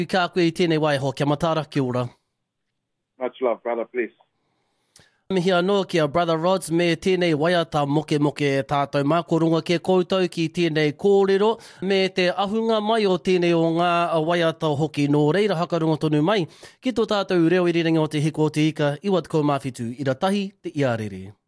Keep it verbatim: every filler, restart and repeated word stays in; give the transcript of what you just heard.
Ka koe I tēnei waiho, kia matara, kia ora. Much love, brother, please. Mihi anō kia Brother Rods me tēnei waiata moke moke e tātou mākorunga ke koutou ki tēnei kōrero me te ahunga mai o tēnei o ngā waiata hoki nō reira hakarunga tonu mai ki tō tātou reo iriringa o te hiko o te ika, iwa te kaumāwhitu, ira tahi te iarere.